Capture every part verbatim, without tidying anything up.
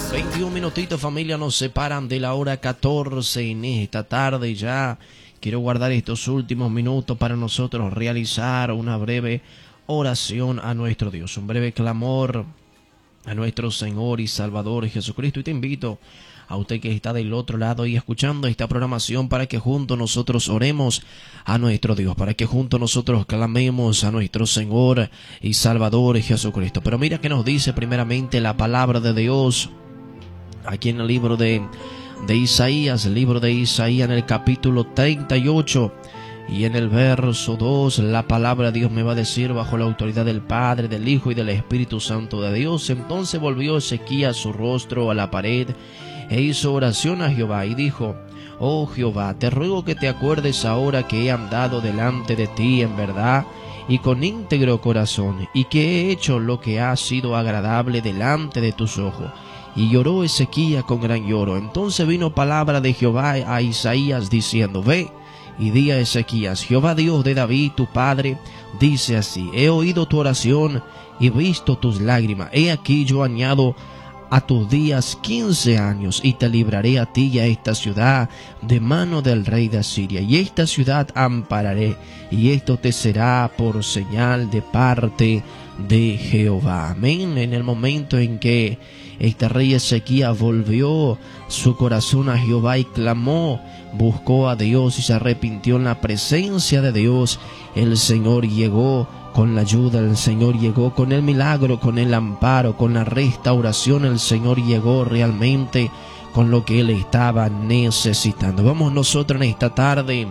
veintiún minutitos, familia, nos separan de la hora catorce en esta tarde ya. Quiero guardar estos últimos minutos para nosotros realizar una breve oración a nuestro Dios, un breve clamor a nuestro Señor y Salvador Jesucristo. Y te invito a usted que está del otro lado y escuchando esta programación para que juntos nosotros oremos a nuestro Dios, para que juntos nosotros clamemos a nuestro Señor y Salvador Jesucristo. Pero mira que nos dice primeramente la palabra de Dios aquí en el libro de, de Isaías, el libro de Isaías en el capítulo treinta y ocho. Y en el verso dos, la palabra de Dios me va a decir: bajo la autoridad del Padre, del Hijo y del Espíritu Santo de Dios. Entonces volvió Ezequías su rostro a la pared e hizo oración a Jehová y dijo: oh Jehová, te ruego que te acuerdes ahora que he andado delante de ti en verdad y con íntegro corazón, y que he hecho lo que ha sido agradable delante de tus ojos. Y lloró Ezequías con gran lloro. Entonces vino palabra de Jehová a Isaías diciendo: ve y di a Ezequías: Jehová Dios de David tu padre dice así: he oído tu oración y visto tus lágrimas. He aquí yo añado a tus días quince años, y te libraré a ti y a esta ciudad de mano del rey de Asiria, y esta ciudad ampararé, y esto te será por señal de parte de Jehová. Amén. En el momento en que este rey Ezequías volvió su corazón a Jehová y clamó, buscó a Dios y se arrepintió en la presencia de Dios, el Señor llegó con la ayuda, el Señor llegó con el milagro, con el amparo, con la restauración. El Señor llegó realmente con lo que él estaba necesitando. Vamos nosotros en esta tarde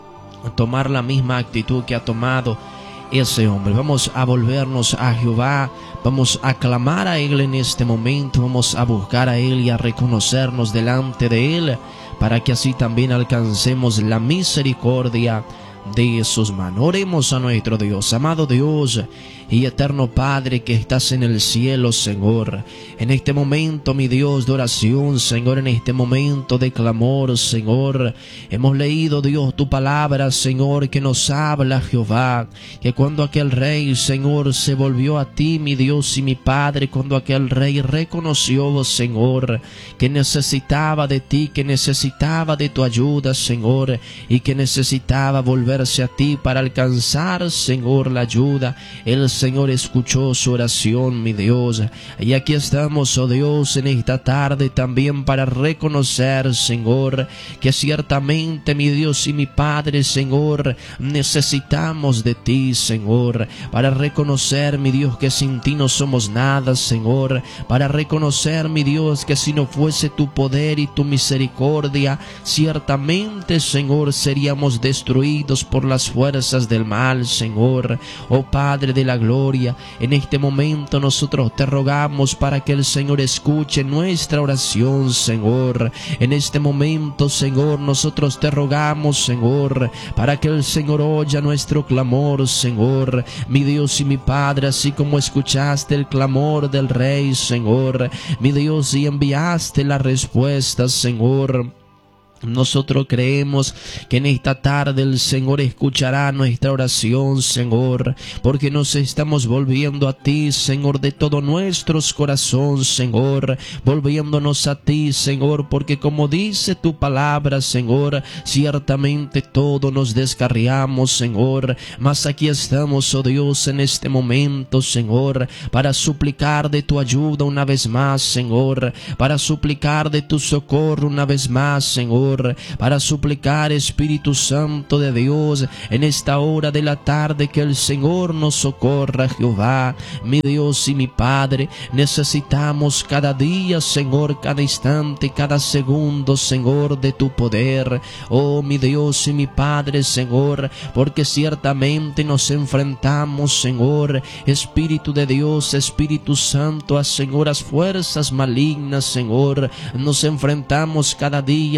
a tomar la misma actitud que ha tomado ese hombre. Vamos a volvernos a Jehová, vamos a clamar a Él en este momento, vamos a buscar a Él y a reconocernos delante de Él, para que así también alcancemos la misericordia de sus manos. Oremos a nuestro Dios. Amado Dios y eterno Padre que estás en el cielo, Señor, en este momento, mi Dios, de oración, Señor, en este momento de clamor, Señor, hemos leído, Dios, tu palabra, Señor, que nos habla, Jehová, que cuando aquel rey, Señor, se volvió a ti, mi Dios y mi Padre, cuando aquel rey reconoció, Señor, que necesitaba de ti, que necesitaba de tu ayuda, Señor, y que necesitaba volverse a ti para alcanzar, Señor, la ayuda, el Señor escuchó su oración, mi Dios. Y aquí estamos, oh Dios, en esta tarde también para reconocer, Señor, que ciertamente, mi Dios y mi Padre, Señor, necesitamos de ti, Señor, para reconocer, mi Dios, que sin ti no somos nada, Señor, para reconocer, mi Dios, que si no fuese tu poder y tu misericordia, ciertamente, Señor, seríamos destruidos por las fuerzas del mal, Señor. Oh Padre de la gloria, en este momento nosotros te rogamos para que el Señor escuche nuestra oración, Señor. En este momento, Señor, nosotros te rogamos, Señor, para que el Señor oya nuestro clamor, Señor, mi Dios y mi Padre, así como escuchaste el clamor del Rey, Señor, mi Dios, y enviaste la respuesta, Señor. Nosotros creemos que en esta tarde el Señor escuchará nuestra oración, Señor, porque nos estamos volviendo a ti, Señor, de todo nuestros corazones, Señor, volviéndonos a ti, Señor, porque como dice tu palabra, Señor, ciertamente todo nos descarriamos, Señor, mas aquí estamos, oh Dios, en este momento, Señor, para suplicar de tu ayuda una vez más, Señor, para suplicar de tu socorro una vez más, Señor, para suplicar, Espíritu Santo de Dios, en esta hora de la tarde, que el Señor nos socorra, Jehová, mi Dios y mi Padre. Necesitamos cada día, Señor, cada instante, cada segundo, Señor, de tu poder, oh mi Dios y mi Padre, Señor, porque ciertamente nos enfrentamos, Señor, Espíritu de Dios, Espíritu Santo, a, Señor, las fuerzas malignas, Señor, nos enfrentamos cada día, Señor,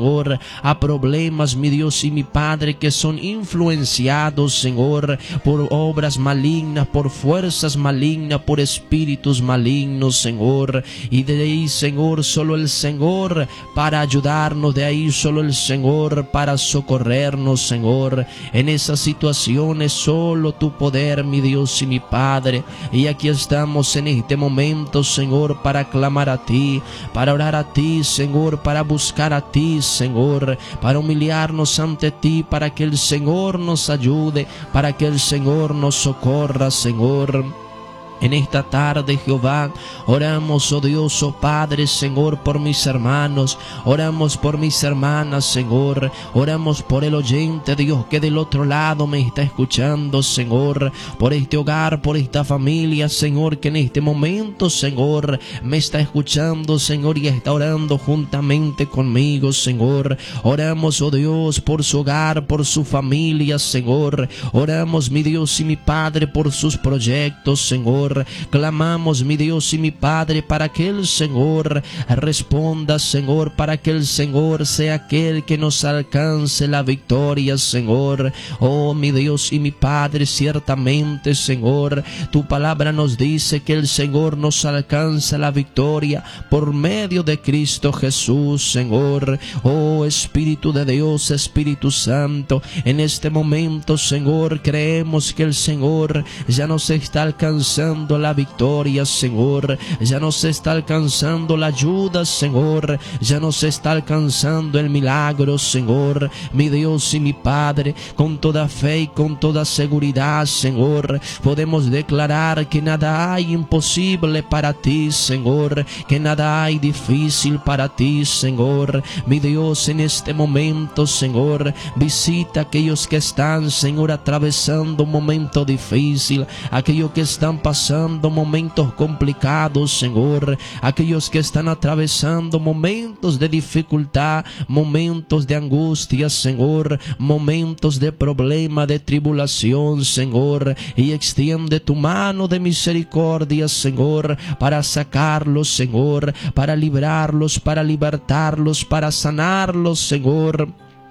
Señor, a problemas, mi Dios y mi Padre, que son influenciados, Señor, por obras malignas, por fuerzas malignas, por espíritus malignos, Señor. Y de ahí, Señor, solo el Señor para ayudarnos, de ahí solo el Señor para socorrernos, Señor. En esas situaciones solo tu poder, mi Dios y mi Padre. Y aquí estamos en este momento, Señor, para clamar a ti, para orar a ti, Señor, para buscar a ti, Señor, para humillarnos ante ti, para que el Señor nos ayude, para que el Señor nos socorra, Señor. En esta tarde, Jehová, oramos, oh Dios, oh Padre, Señor, por mis hermanos, oramos por mis hermanas, Señor, oramos por el oyente, Dios, que del otro lado me está escuchando, Señor, por este hogar, por esta familia, Señor, que en este momento, Señor, me está escuchando, Señor, y está orando juntamente conmigo, Señor. Oramos, oh Dios, por su hogar, por su familia, Señor. Oramos, mi Dios y mi Padre, por sus proyectos, Señor. Clamamos, mi Dios y mi Padre, para que el Señor responda, Señor, para que el Señor sea aquel que nos alcance la victoria, Señor. Oh, mi Dios y mi Padre, ciertamente, Señor, tu palabra nos dice que el Señor nos alcanza la victoria por medio de Cristo Jesús, Señor. Oh, Espíritu de Dios, Espíritu Santo, en este momento, Señor, creemos que el Señor ya nos está alcanzando la victoria, Señor, ya nos está alcanzando la ayuda, Señor, ya nos está alcanzando el milagro, Señor, mi Dios y mi Padre. Con toda fe y con toda seguridad, Señor, podemos declarar que nada hay imposible para ti, Señor, que nada hay difícil para ti, Señor. Mi Dios, en este momento, Señor, visita a aquellos que están, Señor, atravesando un momento difícil, aquellos que están pasando momentos complicados, Señor, aquellos que están atravesando momentos de dificultad, momentos de angustia, Señor, momentos de problema, de tribulación, Señor, y extiende tu mano de misericordia, Señor, para sacarlos, Señor, para librarlos, para libertarlos, para sanarlos, Señor,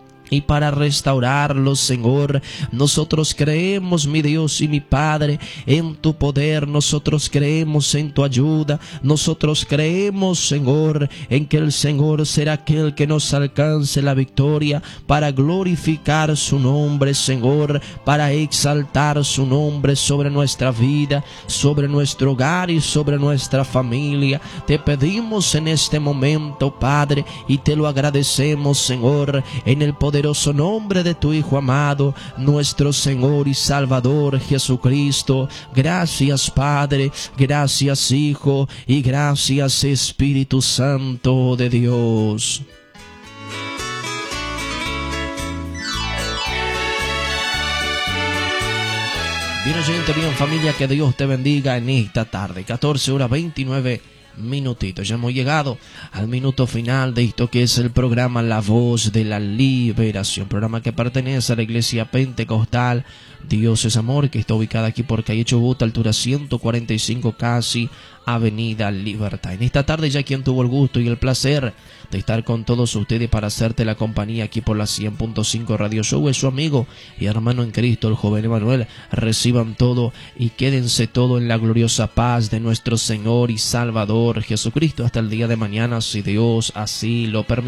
y para restaurarlos, Señor. Nosotros creemos, mi Dios y mi Padre, en tu poder. Nosotros creemos en tu ayuda. Nosotros creemos, Señor, en que el Señor será aquel que nos alcance la victoria para glorificar su nombre, Señor, para exaltar su nombre sobre nuestra vida, sobre nuestro hogar y sobre nuestra familia. Te pedimos en este momento, Padre, y te lo agradecemos, Señor, en el poder poderoso nombre de tu Hijo amado, nuestro Señor y Salvador Jesucristo. Gracias, Padre, gracias, Hijo, y gracias, Espíritu Santo de Dios. Bien, oyente, bien, familia, que Dios te bendiga en esta tarde, catorce horas veintinueve minutitos. Ya hemos llegado al minuto final de esto que es el programa La Voz de la Liberación, programa que pertenece a la Iglesia Pentecostal Dios es Amor, que está ubicada aquí por calle Chubut, altura ciento cuarenta y cinco, casi Avenida Libertad. En esta tarde ya quien tuvo el gusto y el placer de estar con todos ustedes para hacerte la compañía aquí por la cien punto cinco Radio Show es su amigo y hermano en Cristo, el joven Emanuel. Reciban todo y quédense todo en la gloriosa paz de nuestro Señor y Salvador Jesucristo hasta el día de mañana, si Dios así lo permite.